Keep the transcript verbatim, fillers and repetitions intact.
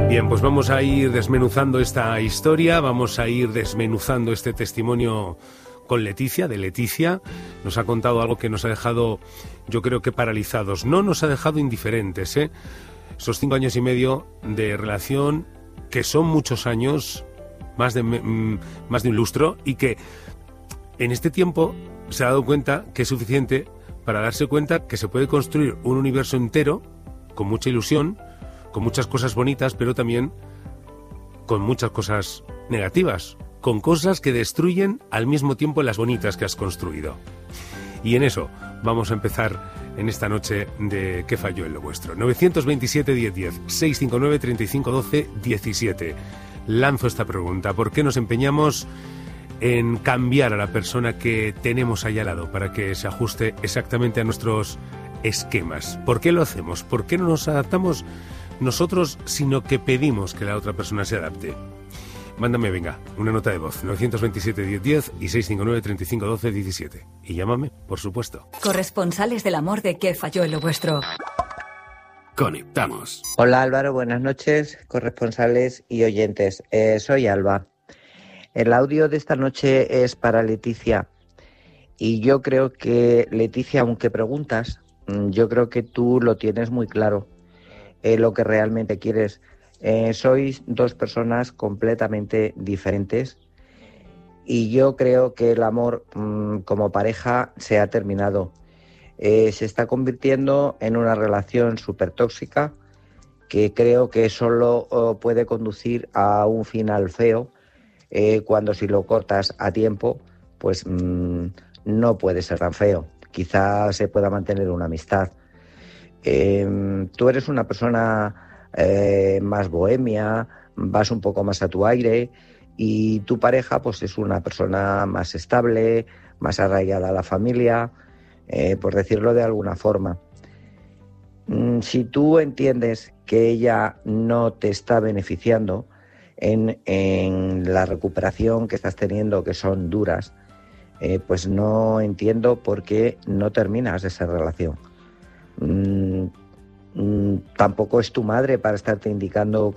Bien, pues vamos a ir desmenuzando esta historia, vamos a ir desmenuzando este testimonio con Leticia, de Leticia. Nos ha contado algo que nos ha dejado, yo creo que paralizados. No nos ha dejado indiferentes, ¿eh? Esos cinco años y medio de relación, que son muchos años, más de, mm, más de un lustro, y que en este tiempo se ha dado cuenta que es suficiente para darse cuenta que se puede construir un universo entero con mucha ilusión, con muchas cosas bonitas, pero también con muchas cosas negativas, con cosas que destruyen al mismo tiempo las bonitas que has construido. Y en eso vamos a empezar en esta noche de ¿Qué falló en lo vuestro? nueve dos siete, diez diez, seiscientos cincuenta y nueve, treinta y cinco doce, diecisiete. Lanzo esta pregunta: ¿por qué nos empeñamos en cambiar a la persona que tenemos ahí al lado para que se ajuste exactamente a nuestros esquemas? ¿Por qué lo hacemos? ¿Por qué no nos adaptamos nosotros, sino que pedimos que la otra persona se adapte? Mándame, venga, una nota de voz, nueve dos siete, diez diez y seiscientos cincuenta y nueve, treinta y cinco doce, diecisiete. Y llámame, por supuesto. Corresponsales del amor de ¿Qué falló en lo vuestro? Conectamos. Hola Álvaro, buenas noches, corresponsales y oyentes. Eh, soy Alba. El audio de esta noche es para Leticia. Y yo creo que, Leticia, aunque preguntas, yo creo que tú lo tienes muy claro. Eh, lo que realmente quieres. Eh, sois dos personas completamente diferentes y yo creo que el amor mmm, como pareja se ha terminado. Eh, se está convirtiendo en una relación súper tóxica que creo que solo oh, puede conducir a un final feo, eh, cuando si lo cortas a tiempo, pues mmm, no puede ser tan feo. Quizás se pueda mantener una amistad. Eh, tú eres una persona eh, más bohemia, vas un poco más a tu aire, y tu pareja pues es una persona más estable, más arraigada a la familia, eh, por decirlo de alguna forma. Mm, si tú entiendes que ella no te está beneficiando en, en la recuperación que estás teniendo, que son duras, eh, pues no entiendo por qué no terminas esa relación. Mm, mm, tampoco es tu madre para estarte indicando